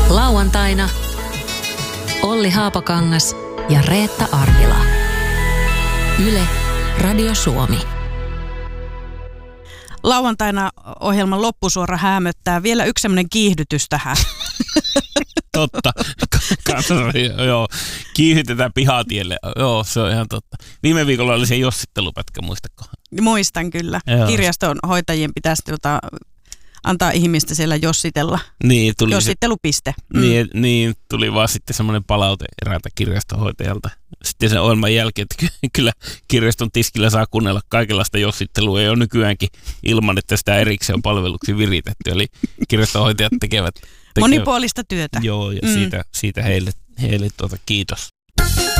Lauantaina Olli Haapakangas ja Reetta Arvila. Yle Radio Suomi. Lauantaina ohjelman loppusuora häämöttää. Vielä yksi semmoinen kiihdytys tähän. Totta. Joo, kiihdytetään pihatielle. Joo, se on ihan totta. Viime viikolla oli se jossittelupätkä, muistatko? Muistan kyllä. Joo. Kirjaston hoitajien pitäisi antaa ihmistä siellä jossitella. Niin, tuli jossittelupiste. Niin, tuli vaan sitten semmoinen palaute eräältä kirjastonhoitajalta. Sitten sen ohjelman jälkeen, että kyllä kirjaston tiskillä saa kuunnella kaikenlaista jossittelua ja on nykyäänkin ilman, että sitä erikseen on palveluksi viritetty. Eli kirjastonhoitajat tekevät monipuolista työtä. Joo, ja siitä heille kiitos.